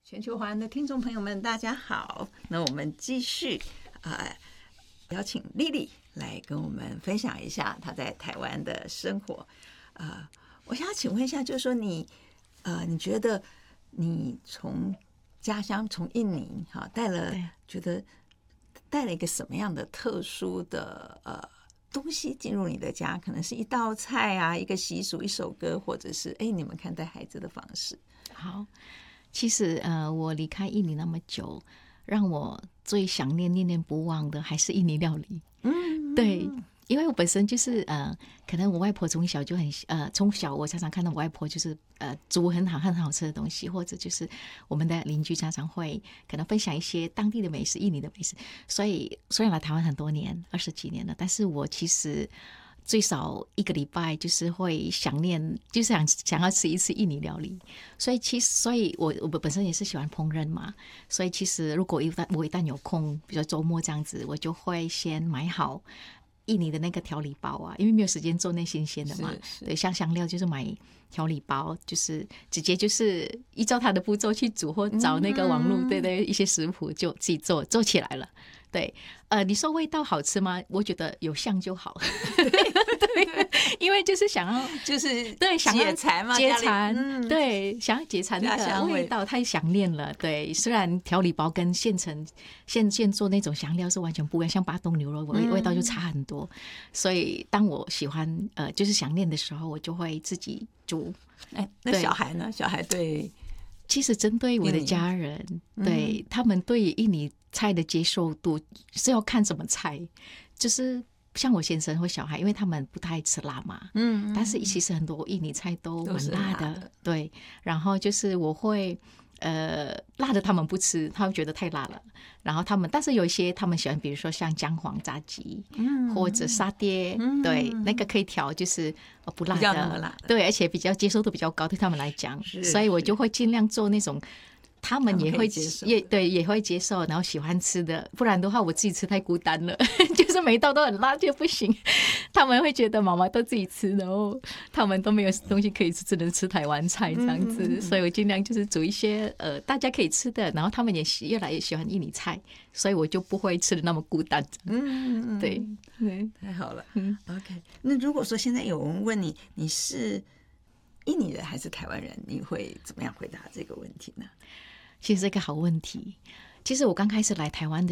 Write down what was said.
全球华人的听众朋友们，大家好。那我们继续邀请丽丽来跟我们分享一下她在台湾的生活。我想要请问一下，就是说你觉得你从家乡从印尼觉得带了一个什么样的特殊的东西进入你的家？可能是一道菜啊，一个习俗，一首歌，或者是你们看待孩子的方式。 好，其实我离开印尼那么久，让我最想念、念念不忘的还是印尼料理。对，因为我本身就是可能我外婆从小就从小我常常看到我外婆就是煮很好吃的东西，或者就是我们的邻居常常会可能分享一些当地的美食、印尼的美食。所以虽然来台湾很多年，20几年了，但是我其实最少一个礼拜就是会想念，就是想要吃一次印尼料理。所以我本身也是喜欢烹饪嘛，所以其实如果我一旦有空，比如说周末这样子，我就会先买好印尼的那个调理包啊，因为没有时间做那新鲜的嘛。对，像香料就是买调理包，就是直接就是依照它的步骤去煮，或找那个网络对一些食谱就自己做起来了。对，你说味道好吃吗？我觉得有像就好。对，因为就是想要就是对想要解馋嘛， 解馋，对，想要解馋那个味道，太想念了。对，虽然调理包跟现做那种香料是完全不一样，像巴东牛肉味道就差很多。所以当我喜欢就是想念的时候，我就会自己煮。 那小孩呢？小孩对。 其实针对我的家人，对他们对印尼菜的接受度是要看什么菜，就是像我先生或小孩，因为他们不太吃辣嘛，但是其实很多印尼菜都蛮辣的，对。然后就是我会辣的他们不吃，他们觉得太辣了。然后但是有一些他们喜欢，比如说像姜黄炸鸡，或者沙爹，对，那个可以调，就是不辣的，对，而且比较接受度比较高，对他们来讲，所以我就会尽量做那种他们也会也会接受，然后喜欢吃的，不然的话我自己吃太孤单了，就是每一道都很辣就不行。他们会觉得妈妈都自己吃，然后他们都没有东西可以吃，只能吃台湾菜这样子。所以我尽量就是煮一些大家可以吃的，然后他们也越来越喜欢印尼菜，所以我就不会吃的那么孤单。对， 太好了。OK， 那如果说现在有人问你，你是印尼人还是台湾人，你会怎么样回答这个问题呢？ 其实是一个好问题。其实我刚开始来台湾的